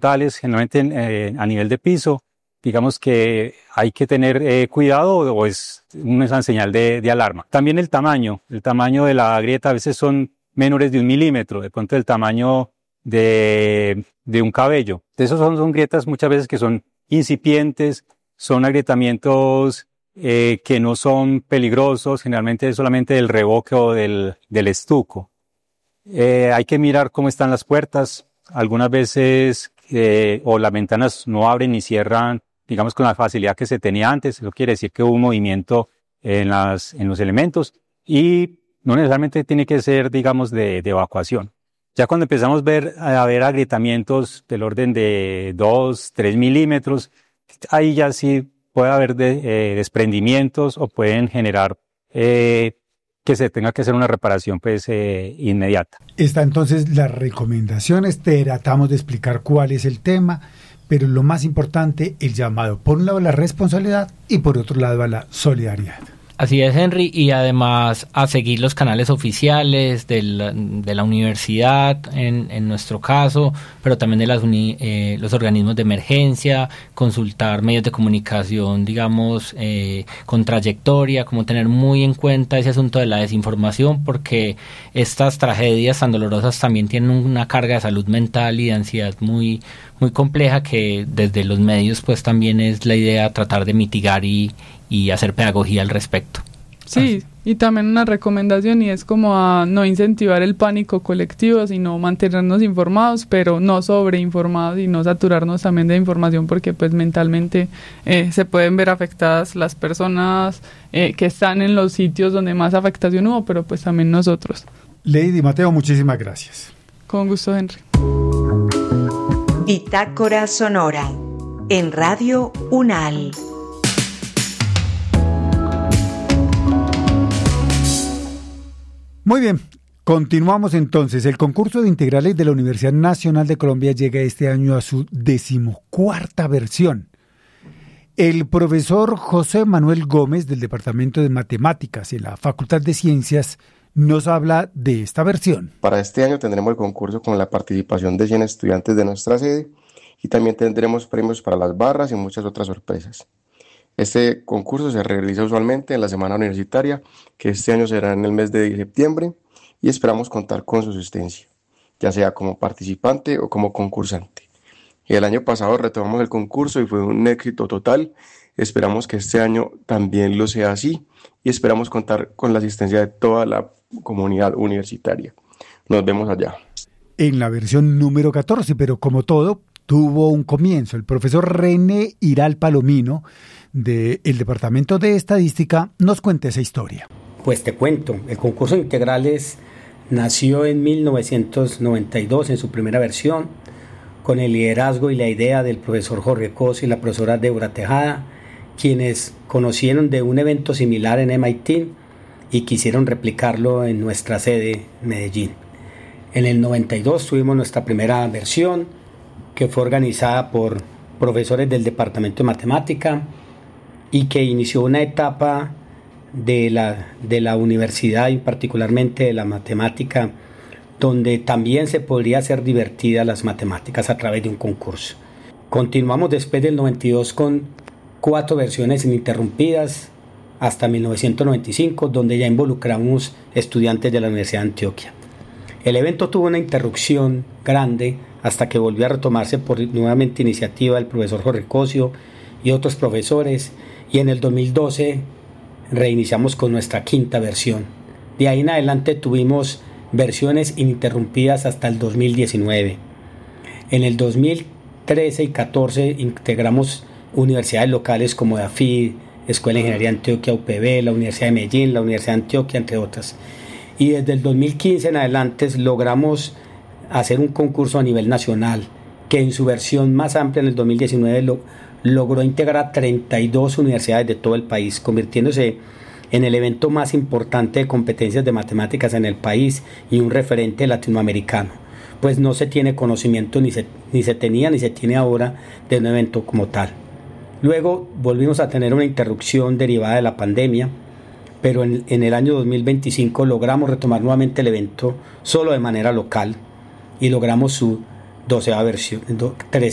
horizontales, generalmente a nivel de piso, digamos que hay que tener cuidado o es una señal de alarma. También el tamaño de la grieta a veces son menores de 1 milímetro, de pronto el tamaño de un cabello. Esos son grietas muchas veces que son incipientes, son agrietamientos que no son peligrosos, generalmente es solamente del revoque o del estuco. Hay que mirar cómo están las puertas. Algunas veces o las ventanas no abren ni cierran, digamos, con la facilidad que se tenía antes. Eso quiere decir que hubo un movimiento en los elementos y no necesariamente tiene que ser, digamos, de evacuación. Ya cuando empezamos a ver agrietamientos del orden de 2, 3 milímetros, ahí ya sí puede haber desprendimientos o pueden generar que se tenga que hacer una reparación pues inmediata. Está entonces las recomendaciones, tratamos de explicar cuál es el tema, pero lo más importante, el llamado, por un lado la responsabilidad y por otro lado a la solidaridad. Así es, Henry, y además a seguir los canales oficiales de la universidad, en nuestro caso, pero también de los organismos de emergencia, consultar medios de comunicación, digamos, con trayectoria, como tener muy en cuenta ese asunto de la desinformación, porque estas tragedias tan dolorosas también tienen una carga de salud mental y de ansiedad muy compleja, que desde los medios pues también es la idea tratar de mitigar y hacer pedagogía al respecto. Sí, y también una recomendación, y es como a no incentivar el pánico colectivo, sino mantenernos informados, pero no sobreinformados y no saturarnos también de información, porque pues mentalmente se pueden ver afectadas las personas que están en los sitios donde más afectación hubo, pero pues también nosotros. Lady Mateo, muchísimas gracias. Con gusto, Henry. Bitácora Sonora en Radio UNAL. Muy bien, continuamos entonces. El concurso de integrales de la Universidad Nacional de Colombia llega este año a su 14ª versión. El profesor José Manuel Gómez, del Departamento de Matemáticas en la Facultad de Ciencias, nos habla de esta versión. Para este año tendremos el concurso con la participación de 100 estudiantes de nuestra sede y también tendremos premios para las barras y muchas otras sorpresas. Este concurso se realiza usualmente en la semana universitaria, que este año será en el mes de septiembre, y esperamos contar con su asistencia, ya sea como participante o como concursante. El año pasado retomamos el concurso y fue un éxito total. Esperamos que este año también lo sea así y esperamos contar con la asistencia de toda la comunidad universitaria. Nos vemos allá. En la versión número 14, pero como todo, tuvo un comienzo. El profesor René Iral Palomino, del Departamento de Estadística, nos cuenta esa historia. Pues te cuento, el concurso de integrales nació en 1992 en su primera versión, con el liderazgo y la idea del profesor Jorge Cos y la profesora Débora Tejada, quienes conocieron de un evento similar en MIT y quisieron replicarlo en nuestra sede en Medellín. En el 92 tuvimos nuestra primera versión, que fue organizada por profesores del Departamento de Matemática y que inició una etapa de la universidad y particularmente de la matemática, donde también se podría hacer divertida las matemáticas a través de un concurso. Continuamos después del 92 con 4 versiones ininterrumpidas hasta 1995, donde ya involucramos estudiantes de la Universidad de Antioquia. El evento tuvo una interrupción grande hasta que volvió a retomarse por nuevamente iniciativa del profesor Jorge Cosio y otros profesores, y en el 2012 reiniciamos con nuestra 5ª versión. De ahí en adelante tuvimos versiones ininterrumpidas hasta el 2019. En el 2013 y 14 integramos universidades locales como DAFID, Escuela de Ingeniería de Antioquia, UPB, la Universidad de Medellín, la Universidad de Antioquia, entre otras. Y desde el 2015 en adelante logramos hacer un concurso a nivel nacional, que en su versión más amplia en el 2019 logró integrar a 32 universidades de todo el país, convirtiéndose en el evento más importante de competencias de matemáticas en el país y un referente latinoamericano, pues no se tiene conocimiento ni se tenía ni se tiene ahora de un evento como tal. Luego volvimos a tener una interrupción derivada de la pandemia, pero en el año 2025 logramos retomar nuevamente el evento solo de manera local y logramos su 12ª versión,